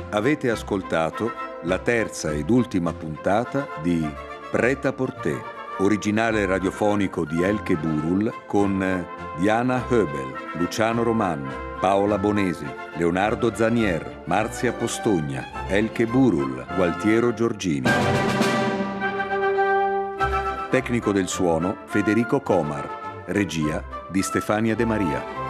Avete ascoltato la terza ed ultima puntata di Prêt-à-porter, originale radiofonico di Elke Burul con Diana Höbel, Luciano Roman, Paola Bonesi, Leonardo Zanier, Marzia Postogna, Elke Burul, Gualtiero Giorgini. Tecnico del suono Federico Comar, regia di Stefania De Maria.